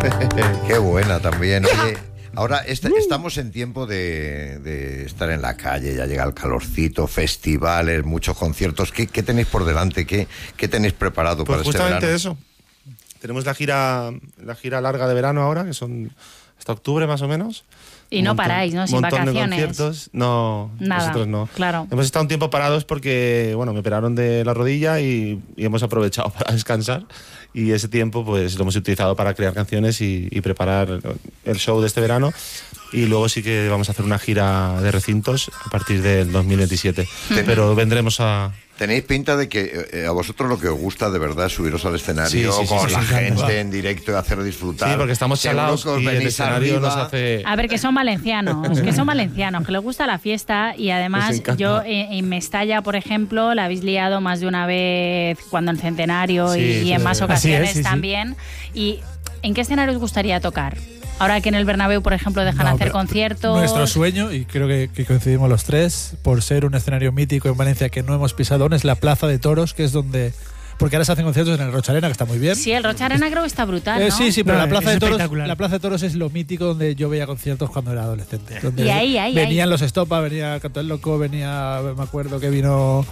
Qué buena también. Oye, ahora estamos en tiempo de estar en la calle, ya llega el calorcito, festivales, muchos conciertos. ¿Qué tenéis por delante? ¿Qué tenéis preparado para este verano? Pues justamente eso. Tenemos la gira larga de verano ahora, que son hasta octubre más o menos. Y no paráis, ¿no? Sin vacaciones. Un montón de conciertos. No, nada, nosotros no. Claro. Hemos estado un tiempo parados porque, me operaron de la rodilla y hemos aprovechado para descansar. Y ese tiempo pues lo hemos utilizado para crear canciones y preparar el show de este verano. Y luego sí que vamos a hacer una gira de recintos a partir del 2027. Pero vendremos a... Tenéis pinta de que a vosotros lo que os gusta de verdad es subiros al escenario con la gente en directo y hacer disfrutar. Sí, porque estamos chalados y el escenario nos hace... A ver, que son valencianos, que les gusta la fiesta y además yo en Mestalla, por ejemplo, la habéis liado más de una vez cuando en Centenario y en más ocasiones también. ¿Y en qué escenario os gustaría tocar? Ahora que en el Bernabéu, por ejemplo, dejan hacer conciertos. Nuestro sueño, y creo que coincidimos los tres, por ser un escenario mítico en Valencia que no hemos pisado aún, es la Plaza de Toros, que es donde... Porque ahora se hacen conciertos en el Rocha Arena, que está muy bien. Sí, el Rocha Arena creo que está brutal, ¿no? Sí, pero la Plaza de Toros es lo mítico donde yo veía conciertos cuando era adolescente. Donde y ahí venían los Estopa, venía Canto el Loco, me acuerdo que vino...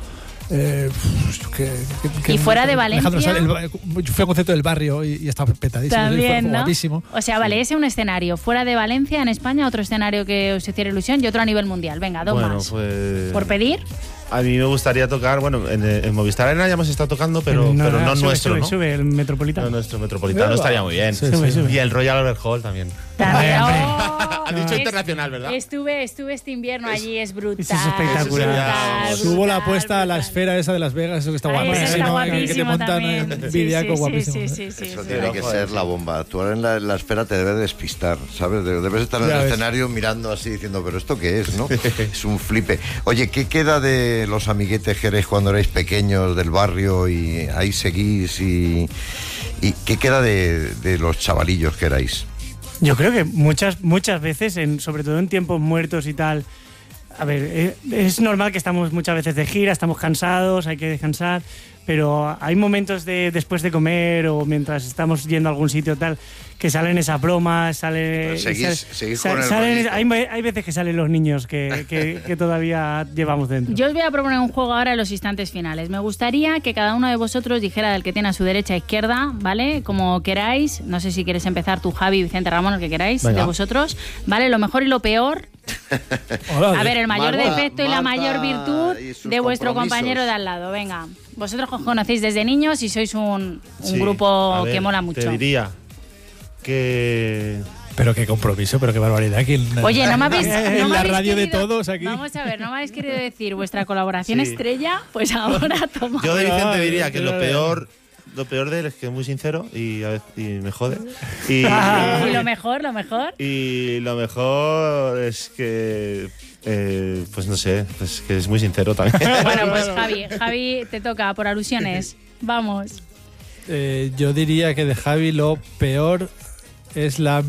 y fuera de Valencia fue a un concierto del barrio y estaba petadísimo. También, fue ¿no? guapísimo. O sea, vale, ese es un escenario. Fuera de Valencia, en España, otro escenario que os hiciera ilusión y otro a nivel mundial. Venga, dos más. Pues... ¿Por pedir? A mí me gustaría tocar, en Movistar Arena ya hemos estado tocando, pero no nuestro, ¿no? Sube el Metropolitano. No, nuestro Metropolitano estaría muy bien. Sube. Y el Royal Albert Hall también. Has dicho internacional, ¿verdad? Estuve este invierno allí, es brutal. Es espectacular. Subo la apuesta a la esfera esa de Las Vegas, eso que está guapísimo. Que te montan en Vidiaco, guapísimo. Eso tiene que ser la bomba. Actuar en la esfera te debe despistar, ¿sabes? Debes estar en el escenario mirando así, diciendo, ¿pero esto qué es, no? Es un flipe. Oye, ¿qué queda de los amiguetes que erais cuando erais pequeños del barrio y ahí seguís? ¿Y qué queda de los chavalillos que erais? Yo creo que muchas veces, sobre todo en tiempos muertos y tal, a ver, es normal que estamos muchas veces de gira, estamos cansados, hay que descansar, pero hay momentos después de comer o mientras estamos yendo a algún sitio tal, que salen esas bromas, seguís con el hay veces que salen los niños que todavía llevamos dentro. Yo os voy a proponer un juego ahora en los instantes finales. Me gustaría que cada uno de vosotros dijera del que tiene a su derecha e izquierda, ¿vale? Como queráis. No sé si quieres empezar tú, Javi, Vicente, Ramón, el que queráis. Venga. De vosotros, ¿vale? Lo mejor y lo peor. A ver, el mayor defecto y la mayor virtud de vuestro compañero de al lado. Venga, vosotros os conocéis desde niños y sois un grupo que mola mucho. Te diría que... Pero qué compromiso, pero qué barbaridad. Oye, no me habéis... en la radio de todos aquí. Vamos a ver, ¿no me habéis querido decir vuestra colaboración estrella? Pues ahora toma. Yo de Vicente diría que lo peor de él es que es muy sincero y a veces me jode. ¿Y lo mejor? Y lo mejor es que... pues no sé, pues que es muy sincero también. Bueno, pues Javi, te toca por alusiones. Vamos. Yo diría que de Javi lo peor es la